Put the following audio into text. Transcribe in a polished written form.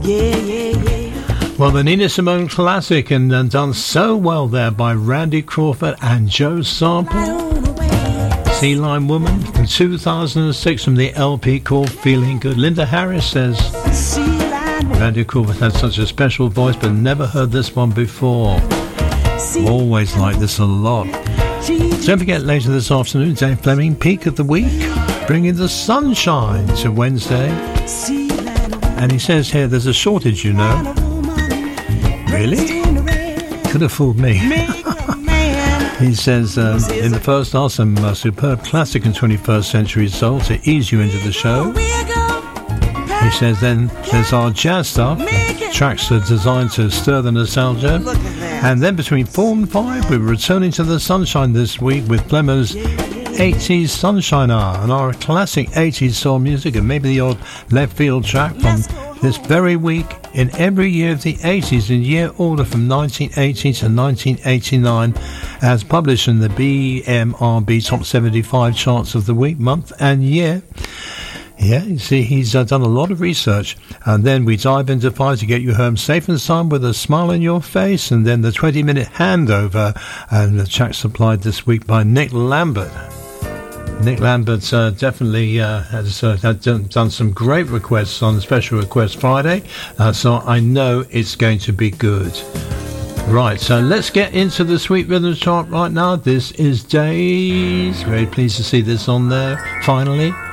Well, the Nina Simone classic, and done so well there by Randy Crawford and Joe Sample. Sea Lion Woman from 2006 from the LP called Feeling Good. Linda Harris says Randy Crawford had such a special voice, but never heard this one before. Always like this a lot. Don't forget, later this afternoon, Dave Fleming, Peak of the Week, bringing the sunshine to Wednesday. And he says here there's a shortage, you know. Really? Could have fooled me. He says, in the first half, some superb classic and 21st century soul to ease you into the show. He says, then there's our jazz stuff, tracks are designed to stir the nostalgia. And then between 4 and 5, we're returning to the sunshine this week with Flemmer's 80s Sunshine Hour and our classic 80s soul music and maybe the odd left field track from this very week in every year of the 80s in year order from 1980 to 1989 as published in the BMRB Top 75 charts of the week, month and year. Yeah, you see, he's done a lot of research. And then we dive into 5 to get you home safe and sound with a smile on your face. And then the 20-minute handover and the track supplied this week by Nick Lambert. Nick Lambert definitely has done some great requests on Special Request Friday, so I know it's going to be good. Right, so let's get into the Sweet Rhythms chart right now. This is Days. Very pleased to see this on there, finally.